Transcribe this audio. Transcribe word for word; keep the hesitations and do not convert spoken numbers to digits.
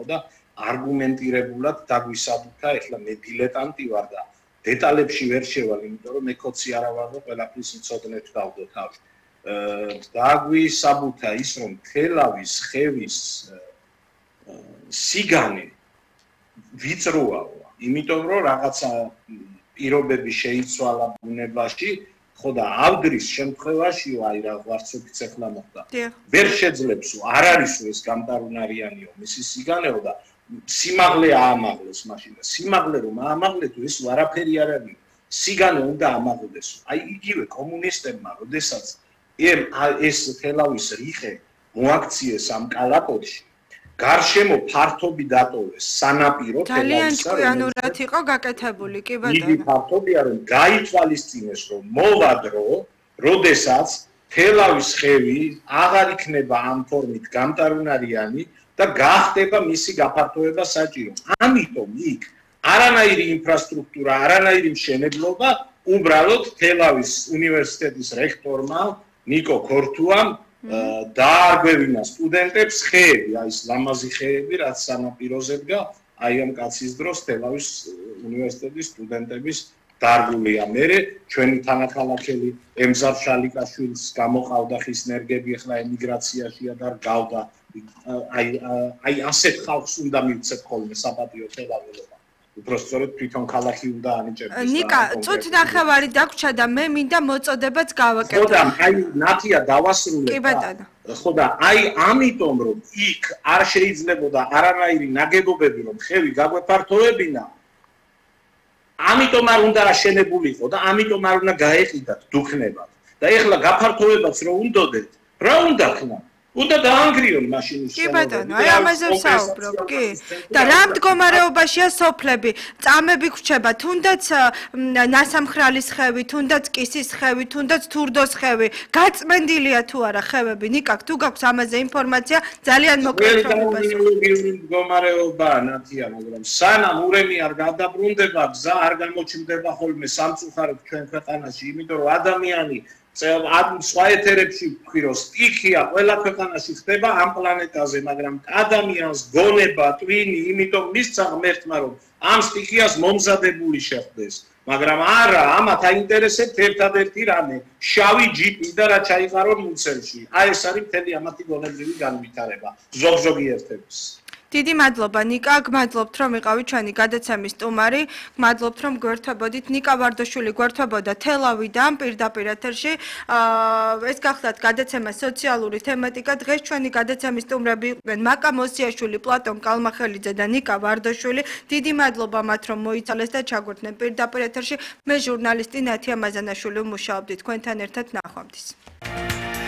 და არგუმენტირებულად დაგვისაბუთა, ეხლა მე დილეტანტი ვარ და დეტალებში ვერ შევალ, იმიტომ რომ მე კოცი არა ვარ და ყველაფრის მწოდნეთ დავდო თავში. დაგვისაბუთა ის, რომ თელავის ხევის სიგანე ვიწროა, იმიტომ რომ რაღაცა პირობები შეიცვალა ბუნებაში, ხო და ავდრის შემთხვევაშიო, აი რა ვარცობით ახლა მოხდა. ვერ შეძლებს, არ არის ეს გამტარუნარიანიო, მისი სიგანეო და სიმაღლე აამაღლეს მაშინ. სიმაღლე რომ აამაღლეთო, ეს არაფერი არ არის. სიგანე უნდა ამაღლდესო. აი იგივე კომუნისტებმა, როდესაც ეს თელავის რიხე მოაქციეს ამ კალაპოტში, გარშემო ფართობი დატოვეს სანაპირო თელავისა. ძალიან ჭკვიანურად იყო გაკეთებული, კი ბატონო. იგი ფართობია, რომ გაითვალისწინეს, რომ მოვა დრო, როდესაც თელავის ხევი აღარ იქნება ამ ფორმით გამტარუნარიანი და გახდება მისი გაფართოება საჭირო. ამიტომ იქ არანაირი ინფრასტრუქტურა, არანაირი მშენებლობა უბრალოდ თელავის უნივერსიტეტის რექტორმა ნიკო ქორთუამ დაარღვევინა სტუდენტებს ხეები, აი ეს ლამაზი ხეები, რაც სანაპიროზე დგა, აი ამ კაცის დროს თელავის უნივერსიტეტის სტუდენტების დარგულია. მერე ჩვენი თანახალახელი ემზარ შალიკაშვილს გამოყავდა ხის ნერგები, ახლა ემიგრაციაშია და გავდა. აი აი ასეთ ხალხს უნდა მივცეთ ხოლმე საპატიო თელაველობა. უბრალოდ თვითონ ქალაქი უნდა ანიჭებდეს. ნიკა, წუთ ნახევარი დაგვრჩა და მე მინდა მოწოდებაც გავაკეთო. ხო და აი ნათია დავასრულებ. კი ბატონო. ხო და აი ამიტომ რომ იქ არ შეიძლებოდა არანაირი ნაგებობები რომ ხევი გაგვეფართოებინა. ამიტომ არ უნდა აშენებულიყო და ამიტომ არ უნდა გაეყიდათ დუქნებად. და ეხლა გაფართოებაც რო უნდოდეთ, რა უნდა ხნა? უნდა დაანგრიონ მაშინ ის. კი ბატონო, აი ამაზე ვსაუბრობ, კი. და რა მდგომარეობაშია სოფლები? წამები გვჩება, თუნდაც ნასამხრალის ხევი, თუნდაც კისის ხევი, თუნდაც თურდოს ხევი. გაწმენდილია თუ არა ხევები? ნიკა, თუ გაქვს ამაზე ინფორმაცია, ძალიან მოკლედ რომ ოპიდემიოლოგიური მდგომარეობა ნათია, მაგრამ სანამ ურემი არ გადაბრუნდება, გზა არ გამოჩნდება ხოლმე სამწუხაროდ ჩვენ ქვეყანაში, იმიტომ რომ ადამიანი ამ სხვა ეთერებში ვქვი რომ სტიქია ყველა ქვეყანაში ხდება ამ პლანეტაზე, მაგრამ ადამიანს გონება, ტვინი, იმიტომ მისცა ღმერთმა რომ ამ სტიქიას მომზადებული შეხვდეს. მაგრამ არა, ამათ აინტერესებთ ერთადერთი რამე, შავი ჯიპი და რა ჩაიყარონ მუცელში. აი ეს არის მთელი ამათი გონებრივი განვითარება ზოგ-ზოგი ერთების. დიდი მადლობა ნიკა, გმადლობთ რომ იყავით ჩვენი გადაცემის სტუმარი, გმადლობთ რომ გვერდთვებოდით. ნიკა ვარდაშვილი გვერდთვებოდა თელავიდან პირდაპირ ეთერში. ეს გახლავთ გადაცემა სოციალური თემატიკა. დღეს ჩვენი გადაცემის სტუმრები იყვნენ მაკა მოსიაშვილი, პლატონ კალმახელიძე და ნიკა ვარდაშვილი. დიდი მადლობა მათ რომ მოიცალეს და ჩაგვერთნენ პირდაპირ ეთერში. მე ჟურნალისტი ნათია მაზანაშვილი ვმუშაობდი თქვენთან ერთად ნახვამდის.